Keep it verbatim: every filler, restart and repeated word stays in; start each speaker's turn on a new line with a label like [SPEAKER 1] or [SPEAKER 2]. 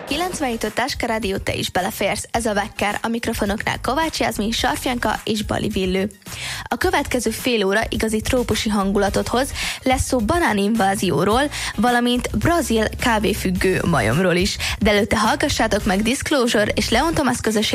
[SPEAKER 1] kilencvenhét öt Táska Rádió, te is beleférsz. Ez a Vekker, a mikrofonoknál Kovács Jászmin, Sarfjanka és Bali Villő. A következő fél óra igazi trópusi hangulatot hoz, lesz szó banáninvázióról, valamint brazil kávéfüggő majomról is. De előtte hallgassátok meg Disclosure és Leon Thomas közös